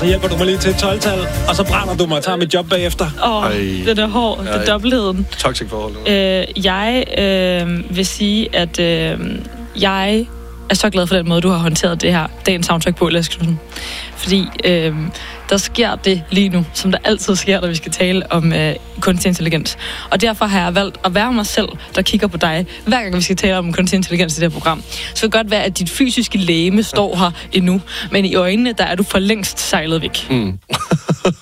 så hjælper du mig lige til et 12-tal, og så brænder du mig og tager mit job bagefter. Det er hård, det er dobbeltheden. Toxic forhold. Jeg vil sige, at jeg er så glad for den måde, du har håndteret det her dagens soundtrack på, Lasse Knudsen. Fordi der sker det lige nu, som der altid sker, når vi skal tale om kunstig intelligens. Og derfor har jeg valgt at være mig selv, der kigger på dig, hver gang vi skal tale om kunstig intelligens i det her program. Så kan det godt være, at dit fysiske legeme står her endnu, men i øjnene, der er du for længst sejlet væk.